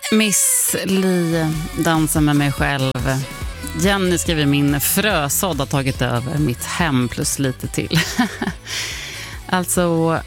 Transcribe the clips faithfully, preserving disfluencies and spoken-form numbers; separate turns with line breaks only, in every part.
Miss Li dansar med mig själv. Jenny skriver min frösådd har tagit över mitt hem plus lite till. Alltså, oh,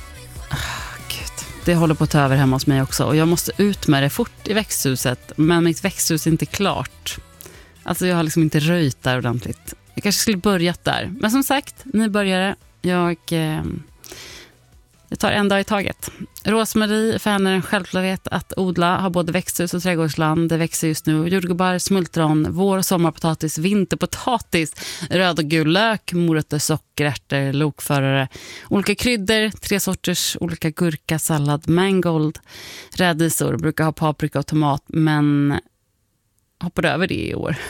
Gud, det håller på att ta över hemma hos mig också. Och jag måste ut med det fort i växthuset. Men mitt växthus är inte klart. Alltså jag har liksom inte röjt där ordentligt. Jag kanske skulle börjat där. Men som sagt, ni började. Jag... Eh, Jag tar en dag i taget. Rosmarie, för henne är en självklarhet att odla, har både växthus och trädgårdsland. Det växer just nu jordgubbar, smultron, vår- och sommarpotatis, vinterpotatis, röd och gul lök, morötter, sockerärtor, lokförare, olika kryddor, tre sorters, olika gurka, sallad, mangold, rädisor, brukar ha paprika och tomat, men hoppar över det i år.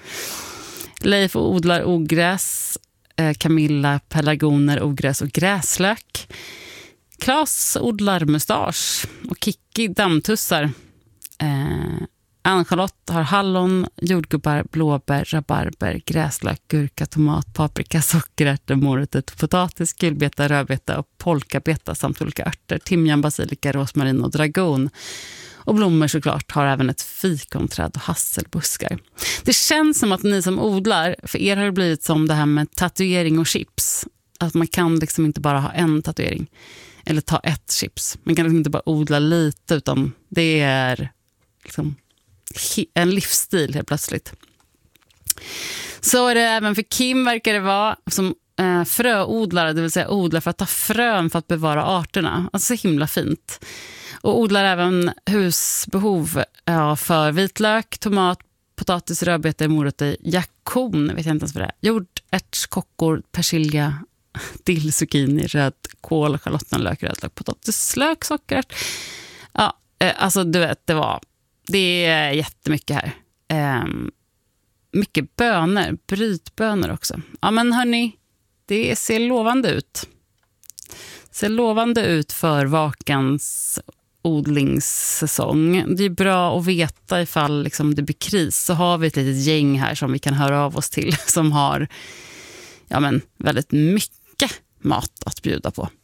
Leif odlar ogräs, Camilla pelargoner, ogräs och gräslök. Klas odlar mustasch och Kikki dammtussar. Eh, Ann-Charlotte har hallon, jordgubbar, blåbär, rabarber, gräslök, gurka, tomat, paprika, sockerärtor, morötter, potatis, gulbeta, rödbeta och polkabeta samt olika örter, timjan, basilika, rosmarin och dragon. Och blommor såklart har även ett fikonträd och hasselbuskar. Det känns som att ni som odlar, för er har det blivit som det här med tatuering och chips. Att man kan liksom inte bara ha en tatuering. Eller ta ett chips. Man kan liksom inte bara odla lite, utan det är liksom en livsstil helt plötsligt. Så är det även för Kim, verkar det vara, som eh, fröodlare, det vill säga odlar för att ta frön för att bevara arterna. Alltså så himla fint. Och odlar även husbehov ja, för vitlök, tomat, potatis, rödbetor, morötter, jakon, vet jag inte ens vad det är. Jordärtskockor, persilja, dill, zucchini, röd kål, schalottenlök, rödlök, potatislök, sockerärt. Ja, alltså du vet, det var det är jättemycket här. Ehm, mycket bönor, brytbönor också. Ja, men hörni, det ser lovande ut. Ser lovande ut för Vakans odlingssäsong. Det är bra att veta ifall liksom det blir kris, så har vi ett litet gäng här som vi kan höra av oss till som har ja, men väldigt mycket mat att bjuda på.